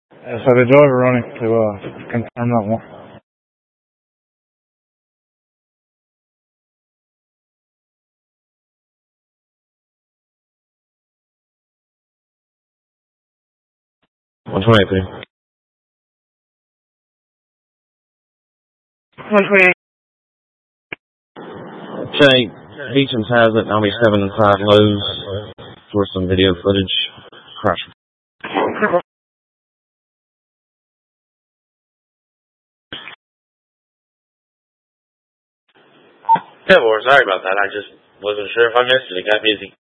So the driver running to confirm that one. One 128. Okay, Beecham's has it. I'll be 7-5 lows for some video footage. Crash. Yeah, Lord, sorry about that. I just wasn't sure if I missed it. It got busy.